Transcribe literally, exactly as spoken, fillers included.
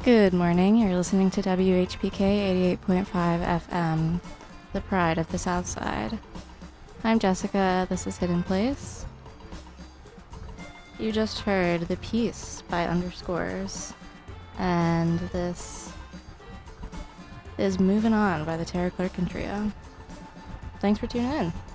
Good morning. You're listening to W H P K eighty-eight point five F M, the pride of the South Side. I'm Jessica. This is Hidden Place. You just heard The Piece by Underscores, and this is Moving On by the Tara Clarkin Trio. Thanks for tuning in.